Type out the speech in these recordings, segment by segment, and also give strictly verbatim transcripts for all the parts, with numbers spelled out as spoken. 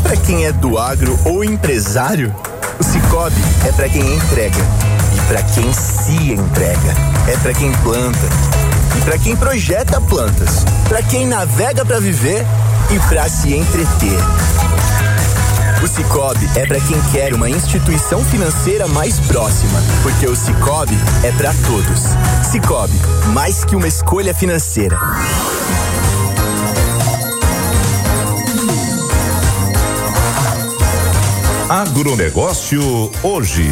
pra quem é do agro ou empresário? O Sicoob é pra quem entrega. E pra quem se entrega. É pra quem planta. E pra quem projeta plantas. Pra quem navega pra viver e pra se entreter. O Sicoob é pra quem quer uma instituição financeira mais próxima, porque o Sicoob é pra todos. Sicoob, mais que uma escolha financeira. Agronegócio hoje.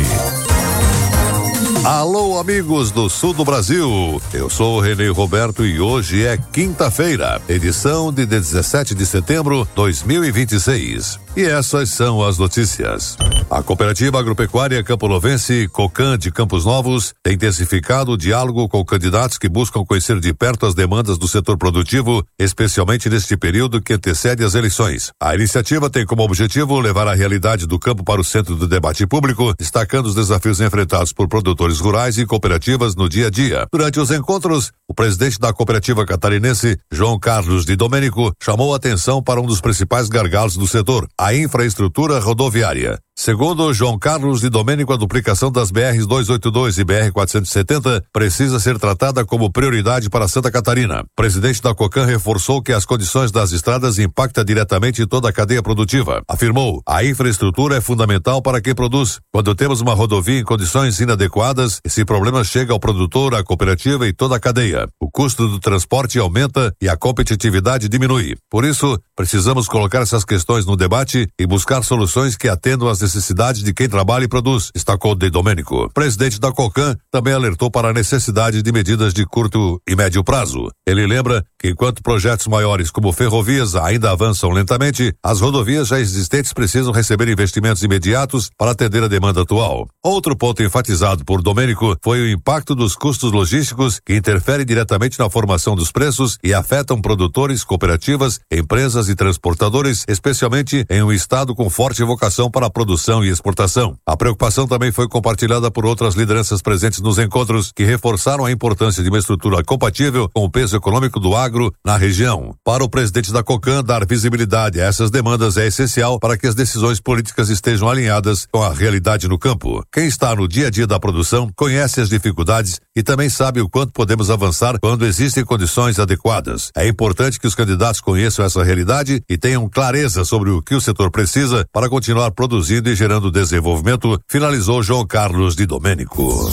Alô, amigos do sul do Brasil, eu sou o Renê Roberto e hoje é quinta-feira, edição de dezessete de setembro de dois mil e vinte e seis. E essas são as notícias. A Cooperativa Agropecuária Camponovense Cocan de Campos Novos tem intensificado o diálogo com candidatos que buscam conhecer de perto as demandas do setor produtivo, especialmente neste período que antecede as eleições. A iniciativa tem como objetivo levar a realidade do campo para o centro do debate público, destacando os desafios enfrentados por produtores rurais e cooperativas no dia a dia. Durante os encontros, o presidente da cooperativa catarinense, João Carlos de Domênico, chamou a atenção para um dos principais gargalos do setor, a infraestrutura rodoviária. Segundo João Carlos de Domênico, a duplicação das B Rs duzentos e oitenta e dois e B R quatrocentos e setenta precisa ser tratada como prioridade para Santa Catarina. O presidente da Cocan reforçou que as condições das estradas impactam diretamente toda a cadeia produtiva. Afirmou, a infraestrutura é fundamental para quem produz. Quando temos uma rodovia em condições inadequadas, esse problema chega ao produtor, à cooperativa e toda a cadeia. O custo do transporte aumenta e a competitividade diminui. Por isso, precisamos colocar essas questões no debate e buscar soluções que atendam às necessidades de quem trabalha e produz, destacou de Domênico. O presidente da Cocan também alertou para a necessidade de medidas de curto e médio prazo. Ele lembra que enquanto projetos maiores como ferrovias ainda avançam lentamente, as rodovias já existentes precisam receber investimentos imediatos para atender a demanda atual. Outro ponto enfatizado por Domênico foi o impacto dos custos logísticos que interferem diretamente na formação dos preços e afetam produtores, cooperativas, empresas e transportadores, especialmente em um estado com forte vocação para a produção e exportação. A preocupação também foi compartilhada por outras lideranças presentes nos encontros, que reforçaram a importância de uma estrutura compatível com o peso econômico do agro na região. Para o presidente da Cocan, dar visibilidade a essas demandas é essencial para que as decisões políticas estejam alinhadas com a realidade no campo. Quem está no dia a dia da produção conhece as dificuldades e também sabe o quanto podemos avançar quando existem condições adequadas. É importante que os candidatos conheçam essa realidade e tenham clareza sobre o que o setor precisa para continuar produzindo e gerando desenvolvimento, finalizou João Carlos de Domênico.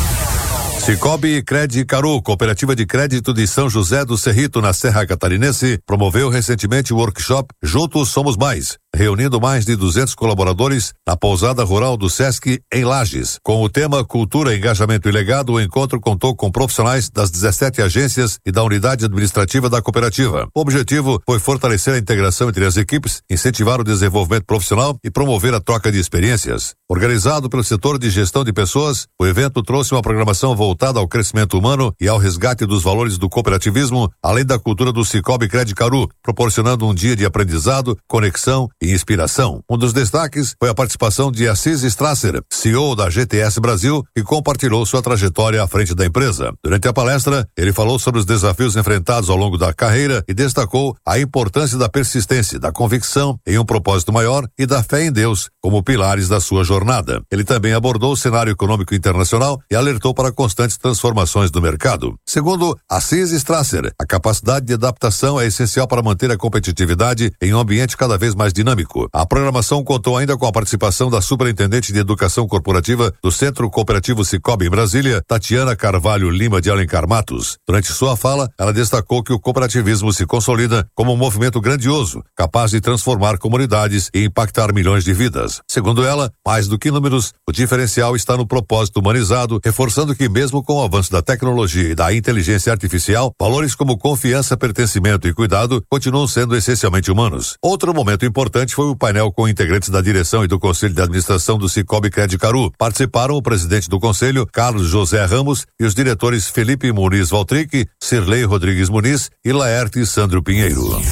Sicoob Cred Caru, Cooperativa de Crédito de São José do Cerrito, na Serra Catarinense, promoveu recentemente o workshop Juntos Somos Mais, reunindo mais de duzentos colaboradores na pousada rural do Sesc, em Lages. Com o tema Cultura, Engajamento e Legado, o encontro contou com profissionais das dezessete agências e da unidade administrativa da cooperativa. O objetivo foi fortalecer a integração entre as equipes, incentivar o desenvolvimento profissional e promover a troca de experiências. Organizado pelo setor de gestão de pessoas, o evento trouxe uma programação voltada ao crescimento humano e ao resgate dos valores do cooperativismo, além da cultura do Sicoob Cred Caru, proporcionando um dia de aprendizado, conexão e inspiração. Um dos destaques foi a participação de Assis Strasser, C E O da G T S Brasil, que compartilhou sua trajetória à frente da empresa. Durante a palestra, ele falou sobre os desafios enfrentados ao longo da carreira e destacou a importância da persistência, da convicção em um propósito maior e da fé em Deus como pilares da sua jornada. Ele também abordou o cenário econômico internacional e alertou para constantes transformações do mercado. Segundo Assis Strasser, a capacidade de adaptação é essencial para manter a competitividade em um ambiente cada vez mais dinâmico. A programação contou ainda com a participação da Superintendente de Educação Corporativa do Centro Cooperativo Sicoob em Brasília, Tatiana Carvalho Lima de Alencar Matos. Durante sua fala, ela destacou que o cooperativismo se consolida como um movimento grandioso, capaz de transformar comunidades e impactar milhões de vidas. Segundo ela, mais do que números, o diferencial está no propósito humanizado, reforçando que mesmo com o avanço da tecnologia e da inteligência artificial, valores como confiança, pertencimento e cuidado continuam sendo essencialmente humanos. Outro momento importante foi o painel com integrantes da direção e do Conselho de Administração do Sicoob Cred Caru. Participaram o presidente do Conselho, Carlos José Ramos, e os diretores Felipe Muniz Valtric, Cirlei Rodrigues Muniz e Laerte Sandro Pinheiro.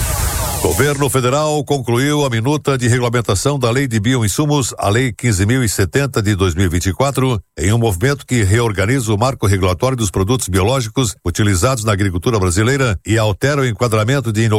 Governo Federal concluiu a minuta de regulamentação da Lei de Bioinsumos, a Lei quinze mil e setenta de dois mil e vinte e quatro, em um movimento que reorganiza o marco regulatório dos produtos biológicos utilizados na agricultura brasileira e altera o enquadramento de